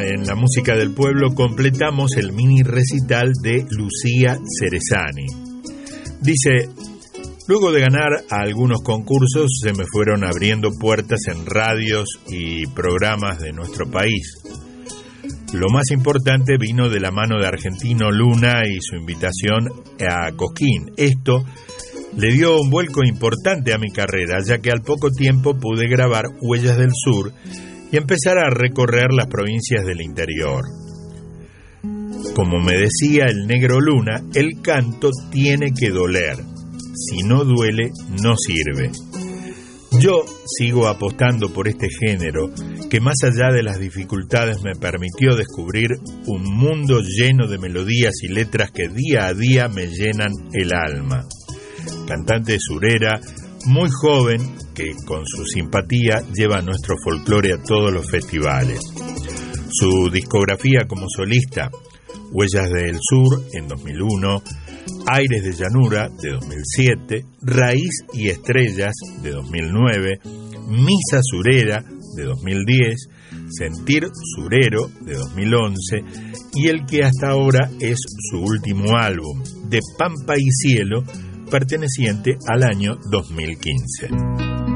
en la música del pueblo completamos el mini recital de Lucía Cerezani. Dice: luego de ganar a algunos concursos se me fueron abriendo puertas en radios y programas de nuestro país. Lo más importante vino de la mano de Argentino Luna y su invitación a Cosquín. Esto le dio un vuelco importante a mi carrera, ya que al poco tiempo pude grabar Huellas del Sur y empezar a recorrer las provincias del interior. Como me decía el Negro Luna, el canto tiene que doler. Si no duele, no sirve. Yo sigo apostando por este género que, más allá de las dificultades, me permitió descubrir un mundo lleno de melodías y letras que día a día me llenan el alma. Cantante surera, muy joven, que con su simpatía lleva nuestro folclore a todos los festivales. Su discografía como solista: Huellas del Sur en 2001, Aires de Llanura de 2007, Raíz y Estrellas de 2009, Misa Surera de 2010, Sentir Surero de 2011 y el que hasta ahora es su último álbum, De Pampa y Cielo, perteneciente al año 2015.